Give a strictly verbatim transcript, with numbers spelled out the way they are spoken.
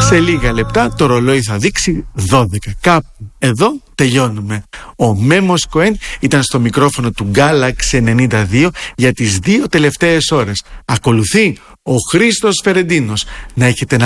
Σε λίγα λεπτά το ρολόι θα δείξει δώδεκα. Κάπου εδώ τελειώνουμε. Ο Μέμος Κοέν ήταν στο μικρόφωνο του Galaxy ενενήντα δύο για τις δύο τελευταίες ώρες. Ακολουθεί ο Χρήστος Φερεντίνος. Να έχετε ένα